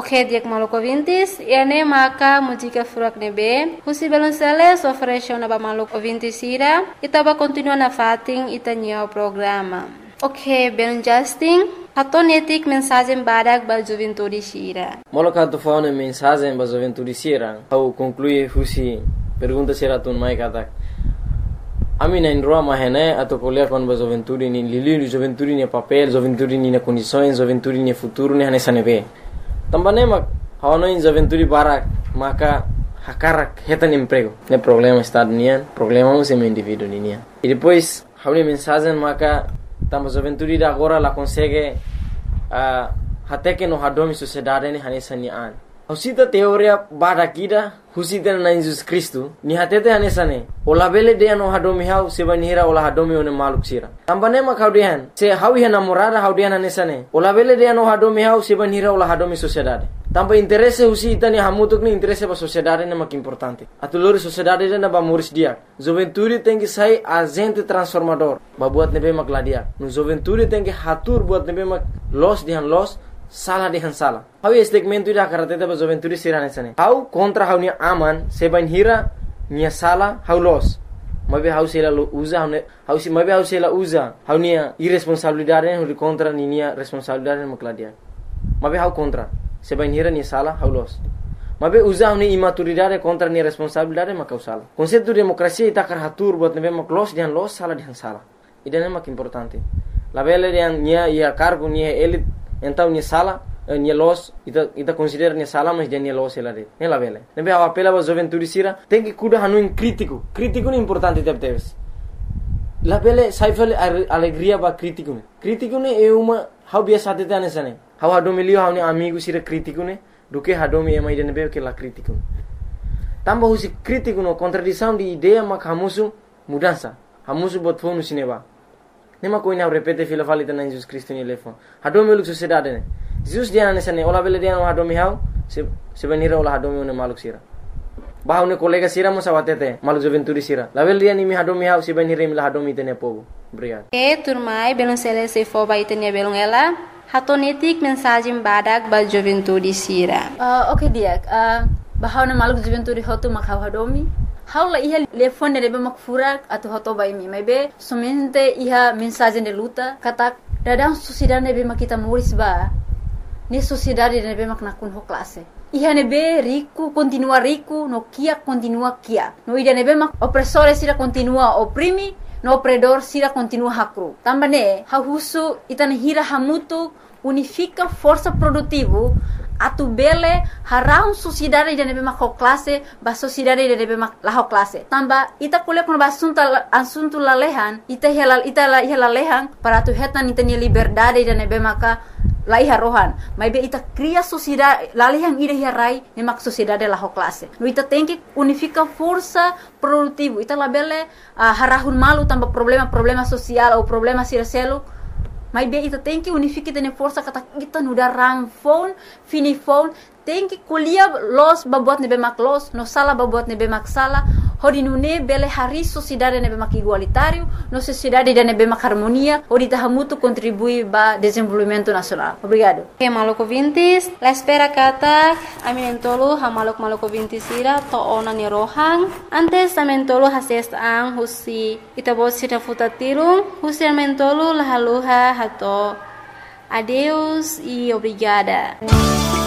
Ok, dia maluco ouvintes, ene maka música furak nebe, husi belonceles ofereceu na maluco ouvintes ira, itaba continua na fating itanya o programa. Ok, ben Justin, atonetik mensagem badak ba juventude sira. Moloka tu fauna mensagem ba juventude sira, au conclui husi pergunta sira tun mai katak. Ami na indroa mahene atau kuliah kon ba juventude ni lili juventude ni papel, juventude ni na condições, juventude ni futuro ni hanesane be. Também mak hawano in juventude barak maka hakarak hetan emprego. Ne problema estado nian, problema um sem indivíduo nian. E depois hawni mensagem maka tamba juventude da agora la consegue até que no hadomi sociedade ni hanesane an. Husita teoria barakida husita na Jesus Cristo ni hatete hanesane. Ola bele de no hadomi hau sebanira ola hadomi one maluk sira. Tambane mak haudian se hawi namorada haudian hanesane. Ola bele de no hadomi hau sebanira ola hadomi sociedade. Tamba interesse husita ni hamutuk ni interesse ba sociedade na mak importante. Atulori sociedade na ba muris dia. Juventude tem que sai agente transformador. Ba buat nebe mak ladia. No juventude tem que hatur buat nebe mak los dihan los salah dengan salah. Hau segmento ida karateta ba juventude sirane sane. Hau kontra hau ni aman seban hira nia salah hau los. Mabe hau sela usa hau si mabe hau sela usa. Hau nia irresponsabilidade hau contra ni nia responsabilidade makladia. Mabe hau kontra seban hira nia salah hau los. Mabe usa hau ni imaturidade contra nia responsabilidade makau salah. Konseptu demokrasia ita karatur buat nebe mak los dengan los salah dengan salah. Idane mak importante. La bele dengan nia ia cargo nia elit então ni sala ni los ita considera ni sala mas dia ni los ela de ne la vele nebe a apela ba juventude sira tem que cuida hanu in crítico ni importante teves la vele saifel alegria ba crítico ne é uma how biasa te tane sane how hadomilio how ni amigo sira crítico ne do que hadomi mai de nebe que la crítico tamba husi crítico no contradição de ideia mak hamusu mudança hamusu bot fonu sineba. Nema koina repete fila falita na Jesus Cristo ni lefon. Hadomi uluk sociedade ne. Jesus dia na sane ola bele dia no hadomi hau se benira ola hadomi ne maluk sira. Bahau ne kolega sira mo sawatete maluk juventude sira. La bele dia ni mi hadomi hau se benira mi la hadomi tene povo. Obrigado. Turmai belum sele se fo ba itenia belum ela. Hatonetik mensagem badak ba juventude sira. Okay dia. Bahau ne maluk juventude hotu makhau hadomi. Haula iha telefone rebe makfurak atau hoto baimi maybe somente iha mensagem de luta katak dadang sociedade nebe makita muris ba ni sociedade nebe maknakun ho classe iha nebe rico continua rico no kia continua kia no ida nebe mak opressore sira continua oprimi no opredor sira continua hakru tambane hahusu itana hira hamutu unifica força produtivo atu bele harau sociedade de nebe mak classe ba sociedade de nebe mak la classe tamba ita kuliah kun ba assunto la lehan ita la lehan para tu hetan ita ni liberdade de nebe maka la iha rohan maybe ita cria sociedade la lehan ida iha rai ne mak sociedade la classe no ita tem que unifica força produtivo ita la bele harahun malu tamba problema social ou problema siraselo mas bem ita tem que unificar tene força kata kita nuda rang phone fini phone tem que kuliah los babuat nebe mak los no sala babuat nebe mak sala hodi nune bele hari sociedade nebe mak igualitário no sociedade de nebe mak harmonia hodi tahamutu contribui ba desenvolvimento nacional. Obrigado. Okay, maluco vintis la espera kata aminentolo ha maluco vintis ira to ona ni rohang antes amentolo hases ang husi itabo sira futatirung husi amentolo la haluha hato adeus e obrigada.